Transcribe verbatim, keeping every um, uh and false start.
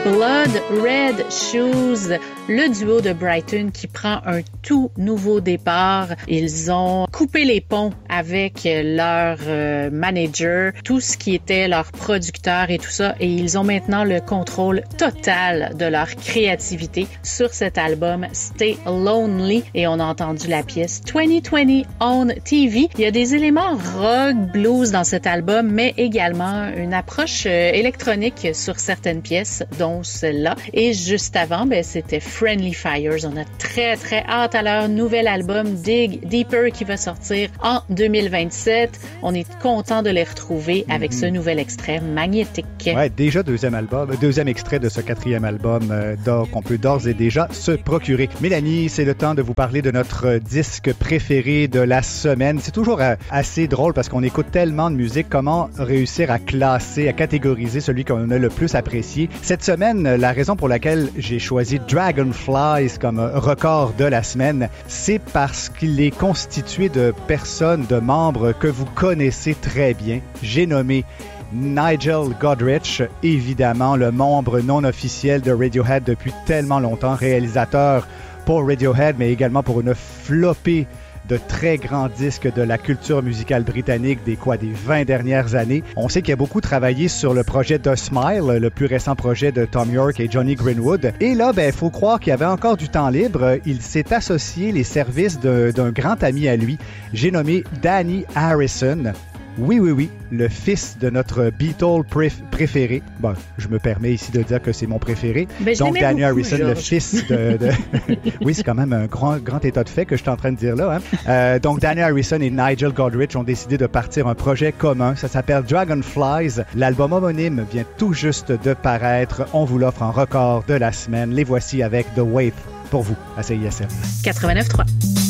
Blood Red Shoes, le duo de Brighton qui prend un tout nouveau départ. Ils ont coupé les ponts avec leur euh, manager, tout ce qui était leur producteur et tout ça, et ils ont maintenant le contrôle total de leur créativité sur cet album Stay Lonely, et on a entendu la pièce vingt vingt on T V. Il y a des éléments rock, blues dans cet album, mais également une approche euh, électronique sur certaines pièces, dont celle-là. Et juste avant, ben, c'était Friendly Fires. On a très, très hâte à leur nouvel album Dig Deeper qui va sortir en deux mille vingt-sept. On est content de les retrouver avec mm-hmm. ce nouvel extrait magnétique. Ouais, déjà deuxième album, deuxième extrait de ce quatrième album euh, d'or qu'on peut d'ores et déjà se procurer. Mélanie, c'est le temps de vous parler de notre disque préféré de la semaine. C'est toujours euh, assez drôle parce qu'on écoute tellement de musique. Comment réussir à classer, à catégoriser celui qu'on a le plus apprécié? Cette semaine, la raison pour laquelle j'ai choisi Dragonflies comme record de la semaine, c'est parce qu'il est constitué de personnes, de membres que vous connaissez très bien. J'ai nommé Nigel Godrich, évidemment le membre non officiel de Radiohead depuis tellement longtemps, réalisateur pour Radiohead, mais également pour une flopée de très grands disques de la culture musicale britannique des quoi des vingt dernières années. On sait qu'il a beaucoup travaillé sur le projet The Smile, le plus récent projet de Thom Yorke et Johnny Greenwood. Et là, ben, faut croire qu'il y avait encore du temps libre. Il s'est associé les services de, d'un grand ami à lui. J'ai nommé Danny Harrison. Oui, oui, oui, le fils de notre Beatle préf- préféré. Bon, je me permets ici de dire que c'est mon préféré. Ben, donc, Danny beaucoup, Harrison, George. le fils de... de... oui, c'est quand même un grand, grand état de fait que je suis en train de dire là. Hein? Euh, donc, Danny Harrison et Nigel Godrich ont décidé de partir un projet commun. Ça s'appelle Dragonflies. L'album homonyme vient tout juste de paraître. On vous l'offre en record de la semaine. Les voici avec The Wait pour vous à C I S M. quatre-vingt-neuf trois.